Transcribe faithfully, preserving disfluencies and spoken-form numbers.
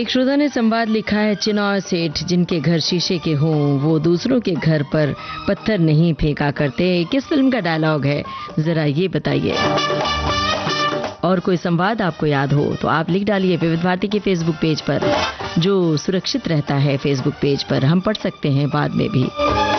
एक श्रोता ने संवाद लिखा है, चिनौर सेठ जिनके घर शीशे के हों वो दूसरों के घर पर पत्थर नहीं फेंका करते। किस फिल्म का डायलॉग है, जरा ये बताइए। और कोई संवाद आपको याद हो तो आप लिख डालिए विविध भारती के फेसबुक पेज पर, जो सुरक्षित रहता है फेसबुक पेज पर, हम पढ़ सकते हैं बाद में भी।